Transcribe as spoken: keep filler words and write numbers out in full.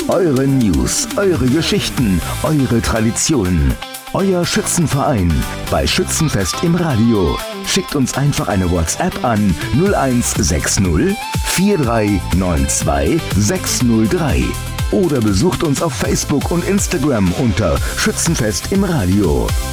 Eure News, eure Geschichten, eure Traditionen. Euer Schützenverein bei Schützenfest im Radio. Schickt uns einfach eine WhatsApp an null eins sechs null vier drei neun zwei sechs null drei oder besucht uns auf Facebook und Instagram unter Schützenfest im Radio.